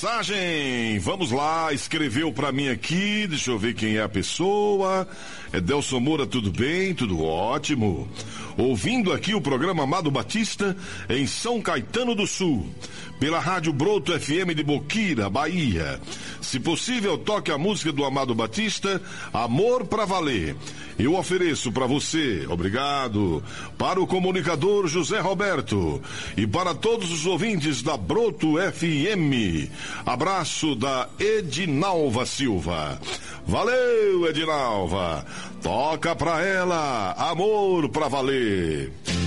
mensagem. Vamos lá, escreveu pra mim aqui, deixa eu ver quem é a pessoa. É Delson Moura, tudo bem? Tudo ótimo. Ouvindo aqui o programa Amado Batista em São Caetano do Sul, pela Rádio Broto FM de Boquira, Bahia. Se possível, toque a música do Amado Batista, Amor pra Valer. Eu ofereço para você, obrigado, para o comunicador José Roberto e para todos os ouvintes da Broto FM. Abraço da Edinalva Silva. Valeu, Edinalva. Toca pra ela, Amor pra Valer.